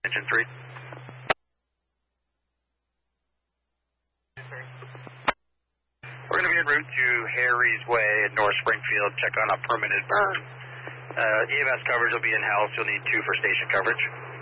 Engine 3. We're going to be en route to Harry's Way in North Springfield. Check on a permanent burn. EMS coverage will be in-house. You'll need 2 for station coverage.